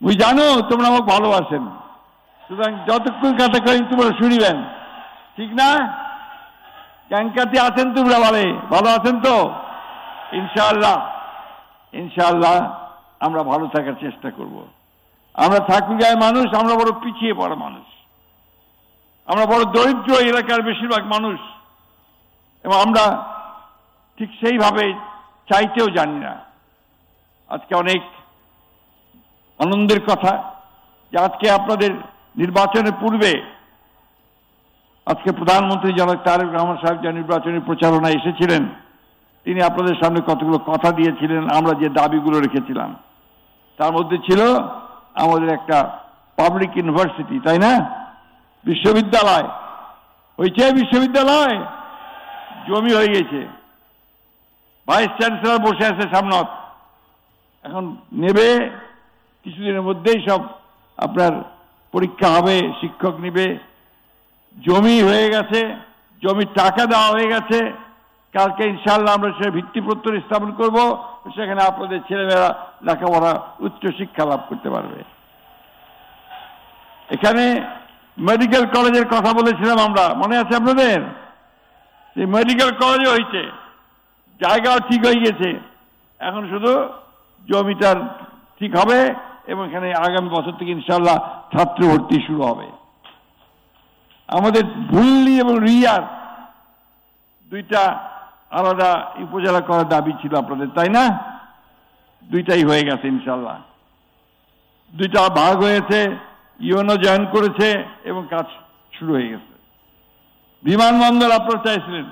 মুই জানো তোমরা আমাকে ভালোবাসেন, সুতরাং যতক্ষণ কথা কই তোমরা শুনিবেন, ঠিক না? ক্যাঙ্কাতে আছেন তোমরা, ভালো আছেন তো? ইনশাআল্লাহ ইনশাআল্লাহ আমরা ভালো থাকার চেষ্টা করব। আমরা ঠাকুরগাঁয়ের মানুষ, আমরা বড় পিছিয়ে পড়া মানুষ, আমরা বড় দরিদ্র এলাকার বেশিরভাগ মানুষ, এবং আমরা ঠিক সেইভাবে চাইতেও জানি না। আজকে অনেক আনন্দের কথা যে আজকে আপনাদের নির্বাচনের পূর্বে আজকে প্রধানমন্ত্রী জনাব তারেক রহমান সাহেব যে নির্বাচনী প্রচারণায় এসেছিলেন, তিনি আপনাদের সামনে কতগুলো কথা দিয়েছিলেন। আমরা যে দাবিগুলো রেখেছিলাম তার মধ্যে ছিল আমাদের একটা পাবলিক ইউনিভার্সিটি, তাই না? বিশ্ববিদ্যালয় হয়েছে, বিশ্ববিদ্যালয় জমি হয়ে গেছে, ভাইস চ্যান্সেলর বসে আছে সামনত, এখন নেবে কিছুদিনের মধ্যেই সব আপনার পরীক্ষা হবে, শিক্ষক নেবে, জমি হয়ে গেছে, জমির টাকা দেওয়া হয়ে গেছে। কালকে ইনশাআল্লাহ আমরা সে ভিত্তিপ্রস্তর স্থাপন করব, সেখানে আপনাদের ছেলেমেয়েরা লেখাপড়া উচ্চ শিক্ষা লাভ করতে পারবে। এখানে মেডিকেল কলেজের কথা বলেছিলাম আমরা, মনে আছে আপনাদের? সেই মেডিকেল কলেজও হয়েছে, জায়গাও ঠিক হয়ে গেছে, এখন শুধু জমিটার ঠিক হবে এবং এখানে আগামী বছর থেকে ইনশাআল্লাহ ছাত্র ভর্তি শুরু হবে। আমাদের ভুল্লি এবং রিয়ার দুইটা আলাদা উপজেলা করার দাবি ছিল আপনাদের, তাই না? দুইটাই হয়ে গেছে ইনশাআল্লাহ, দুইটা ভাগ হয়েছে, ইউএনও জয়েন করেছে এবং কাজ শুরু হয়ে গেছে। বিমানবন্দর আপনারা চাইছিলেন,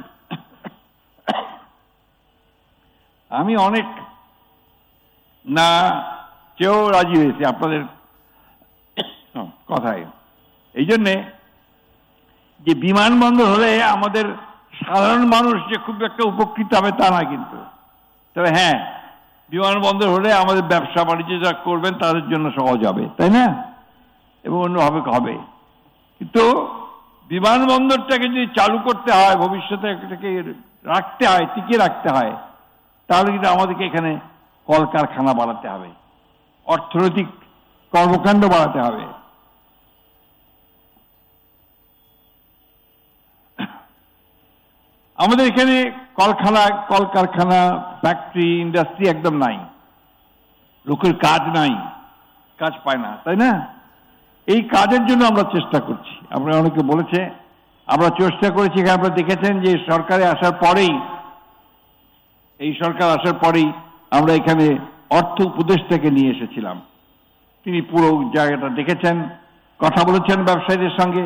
আমি অনেক না কেউ রাজি হয়েছে আপনাদের কথায়। এই জন্যে যে বিমানবন্দর হলে আমাদের সাধারণ মানুষ যে খুব একটা উপকৃত হবে তা না, কিন্তু তবে হ্যাঁ, বিমানবন্দর হলে আমাদের ব্যবসা বাণিজ্য যা করবেন তাদের জন্য সহজ হবে, তাই না? এবং অন্যভাবে হবে। কিন্তু বিমানবন্দরটাকে যদি চালু করতে হয়, ভবিষ্যতে এটাকে রাখতে হয়, টিকিয়ে রাখতে হয়, তাহলে কিন্তু আমাদেরকে এখানে কলকারখানা বাড়াতে হবে, অর্থনৈতিক কর্মকাণ্ড বাড়াতে হবে। আমাদের এখানে কলকারখানা, ফ্যাক্টরি, ইন্ডাস্ট্রি একদম নাই, লোকের কাজ নাই, কাজ পায় না, তাই না? এই কাজের জন্য আমরা চেষ্টা করছি। আপনারা অনেকে বলেছে আমরা চেষ্টা করেছি, এখানে আপনারা দেখেছেন যে সরকারে আসার পরেই, এই সরকার আসার পরেই আমরা এখানে অর্থ উপদেষ্টাকে নিয়ে এসেছিলাম। তিনি পুরো জায়গাটা দেখেছেন, কথা বলেছেন ব্যবসায়ীদের সঙ্গে।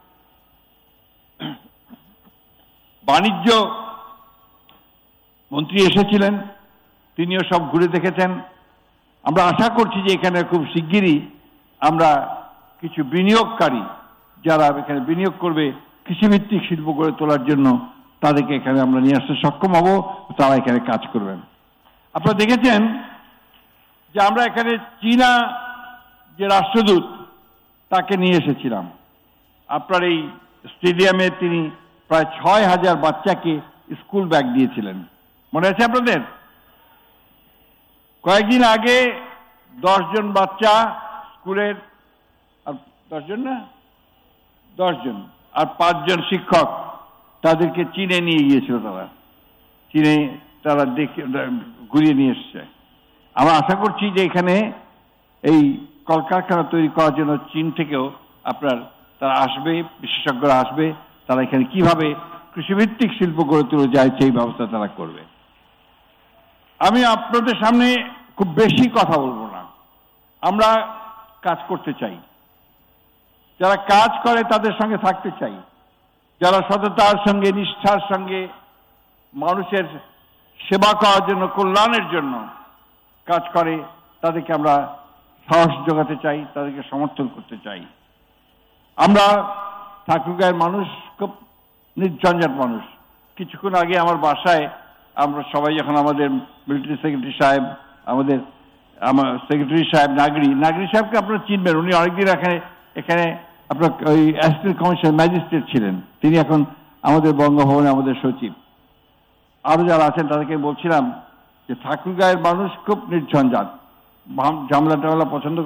বাণিজ্য মন্ত্রী এসেছিলেন, তিনিও সব ঘুরে দেখেছেন। আমরা আশা করছি যে এখানে খুব শিগগিরই আমরা কিছু বিনিয়োগকারী যারা এখানে বিনিয়োগ করবে, কৃষিভিত্তিক শিল্প গড়ে তোলার জন্য, তাদেরকে এখানে আমরা নিয়ে আসতে সক্ষম হব, তারা এখানে কাজ করবেন। আপনারা দেখেছেন যে আমরা এখানে চীনা যে রাষ্ট্রদূত তাকে নিয়ে এসেছিলাম। আপনার এই স্টেডিয়ামে তিনি প্রায় ৬,০০০ বাচ্চাকে স্কুল ব্যাগ দিয়েছিলেন, মনে আছে আপনাদের? কয়েকদিন আগে ১০ জন বাচ্চা স্কুলের, ১০ জন না, ১০ জন আর ৫ জন শিক্ষক তাদেরকে চীনে নিয়ে গিয়েছিল। চীনে তারা দেখে ঘুরিয়ে নিয়ে এসছে। আমরা আশা করছি যে এখানে এই কলকারখানা তৈরি করার জন্য চীন থেকেও তারা আসবে, বিশেষজ্ঞরা আসবে, তারা এখানে কিভাবে কৃষিভিত্তিক শিল্প গড়ে তোলা যায় সেই ব্যবস্থা তারা করবে। আমি আপনাদের সামনে খুব বেশি কথা বলবো না, আমরা কাজ করতে চাই, যারা কাজ করে তাদের সঙ্গে থাকতে চাই, যারা সততার সঙ্গে, নিষ্ঠার সঙ্গে মানুষের সেবা করার জন্য, কল্যাণের জন্য কাজ করে, তাদেরকে আমরা সাহস যোগাতে চাই, তাদেরকে সমর্থন করতে চাই। আমরা ঠাকুরগাঁয়ের মানুষ খুব নির্ঝঞ্ঝাট মানুষ। কিছুক্ষণ আগে আমার বাসায় আমরা সবাই যখন আমাদের মিলিটারি সেক্রেটারি সাহেব, আমার সেক্রেটারি সাহেব নাগরি সাহেবকে আপনারা চিনবেন, উনি অনেকদিন এখানে আপনার ওই অ্যাসিস্ট্যান্ট কমিশনার ম্যাজিস্ট্রেট ছিলেন, তিনি এখন আমাদের বঙ্গভবনে আমাদের সচিব। আরো যারা আছেন তাদেরকে বলছিলাম যে ঠাকুরগাঁয়ের মানুষ খুব নির্ঝঞ্ঝাট, ঝামেলা টামেলা পছন্দ